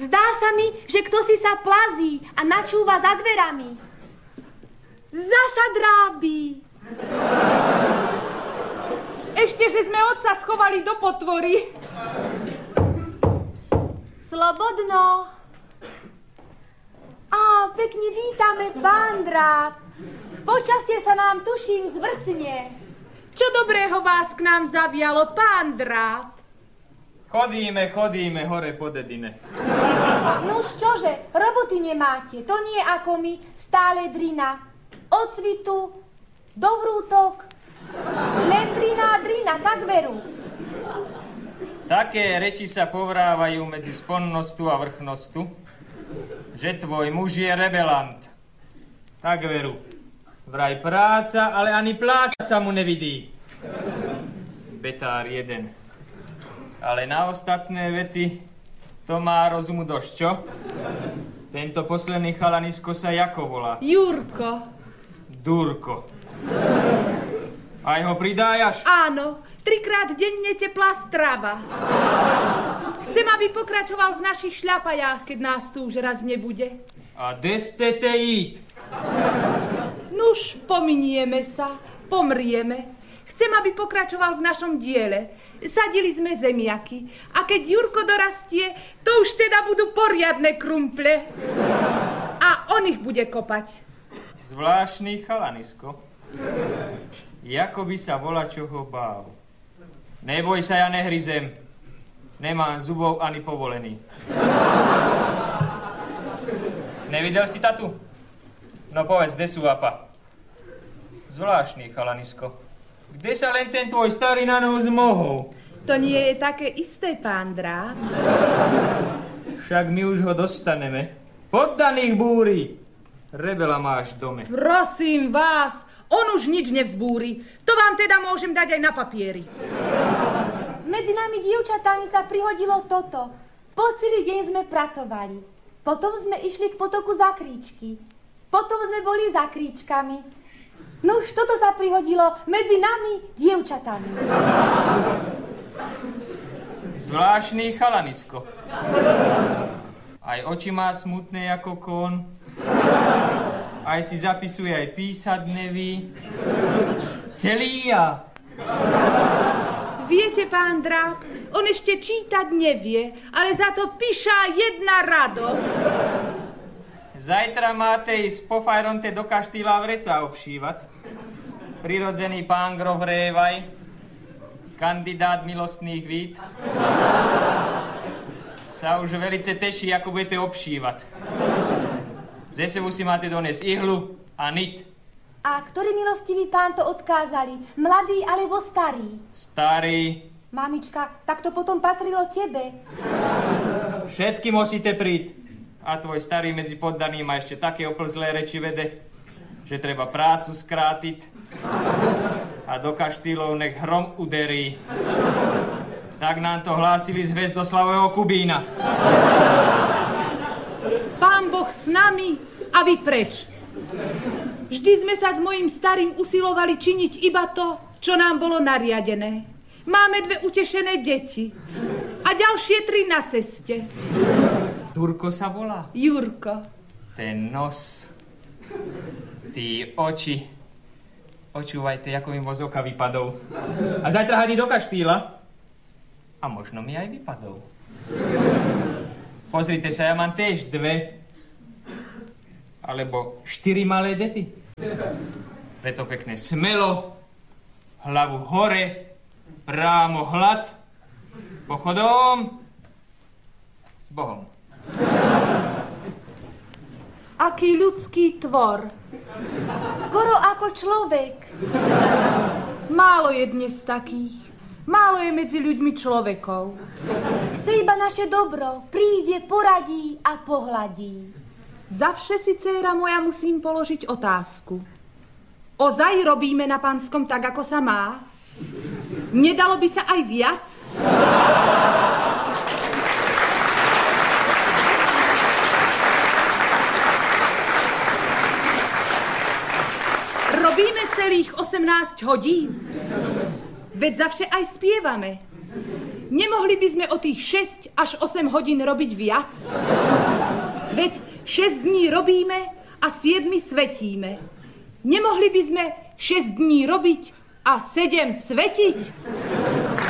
Zdá sa mi, že kto si sa plazí a načúva za dverami. Zasa drábi. Ešte, že sme otca schovali do potvory. Slobodno. Á, pekne vítame, pán Dráb. Počasie sa nám, tuším, zvrtne. Čo dobrého vás k nám zavialo, pán Dráb? Chodíme hore po dedine. Nuž čože, roboty nemáte, to nie ako my, stále drina. Od cvitu do vrútok, len drina, tak veru. Také reči sa povrávajú medzi sponnostu a vrchnostu, že tvoj muž je rebelant. Tak veru. Vraj práca, ale ani pláca sa mu nevidí. Betár jeden. Ale na ostatné veci to má rozumu dosť, čo? Tento posledný chalanisko sa jako volá? Jurko. Durko. Aj ho pridájaš? Áno, 3-krát denne teplá strava. Chcem, aby pokračoval v našich šľapajách, keď nás tu už raz nebude. A kde ste jít? Nuž, pominieme sa, pomrieme. Chcem, aby pokračoval v našom diele. Sadili sme zemiaky. A keď Jurko dorastie, to už teda budú poriadne krumple. A on ich bude kopať. Zvláštny chalanisko. Jako by sa volačoho bál. Neboj sa, ja nehryzem. Nemám zubov ani povolený. Nevidel si tatu? No povedz, kde sú apa? Zvláštny chalanisko. Kde sa len ten tvoj starý na nohu zmohol? To nie je také isté, pán Dráb. Však my už ho dostaneme. Poddaných búri. Rebela máš v dome. Prosím vás, on už nič nevzbúri. To vám teda môžem dať aj na papieri. Medzi nami dievčatami sa prihodilo toto. Po celý deň sme pracovali. Potom sme išli k potoku za kríčky. Potom sme boli za kríčkami. No už toto sa prihodilo medzi nami dievčatami. Zvláštny chalanisko. Aj oči má smutné ako kon. Aj si zapisuje, aj písať neví. Celý ja. Viete, pán Dráb, on ešte čítať nevie, ale za to píša jedna radosť. Zajtra máte ísť po fajronte do kaštýla vreca obšívať. Prirodzený pán grof Révaj, kandidát milostných vít, sa už velice teší, ako budete obšívať. Ze sebou si máte doniesť ihlu a nit. A ktorý milostivý pán to odkázali? Mladý alebo starý? Starý. Mamička, tak to potom patrilo tebe. Všetky musíte príť. A tvoj starý medzi poddaným má ešte také oplzlé reči vede, že treba prácu skrátiť a do kaštýlov nech hrom uderí. Tak nám to hlásili z Hvezdoslavového Kubína. Pán Boh s nami a vy preč. Vždy sme sa s mojím starým usilovali činiť iba to, čo nám bolo nariadené. Máme 2 utešené deti a ďalšie 3 na ceste. Durko sa volá? Jurko. Ten nos, tí oči. Očúvajte, ako mi z oka vypadol. A zajtra hadí do kaštýla. A možno mi aj vypadol. Pozrite sa, ja mám tiež 2 alebo 4 malé dety. Je to pekné smelo, hlavu hore, prámo hlad, pochodom s Bohom. Aký ľudský tvor. Skoro ako človek. Málo je dnes takých. Málo je medzi ľuďmi človekov. Chce iba naše dobro. Príde, poradí a pohľadí. Zavše si, dcéra moja, musím položiť otázku. Ozaj robíme na Panskom tak, ako sa má? Nedalo by sa aj viac? Robíme celých 18 hodín. Veď zavše aj spievame. Nemohli by sme o tých 6 až 8 hodín robiť viac? Veď 6 dní robíme a 7 svetíme. Nemohli by sme 6 dní robiť a 7 svetiť?